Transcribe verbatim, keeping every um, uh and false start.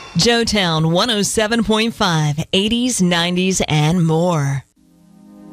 Joetown one oh seven point five, eighties, nineties, and more.